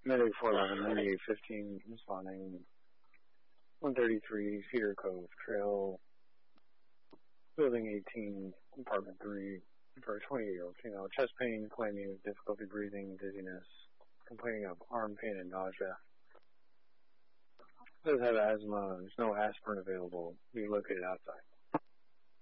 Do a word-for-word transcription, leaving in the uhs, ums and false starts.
Medic four eleven, ninety-eight fifteen, responding. one thirty-three, Cedar Cove Trail, Building eighteen, Apartment three, for a twenty-eight-year-old female. Chest pain, claiming of difficulty breathing, dizziness, complaining of arm pain and nausea. Does have asthma. There's no aspirin available. Be located outside.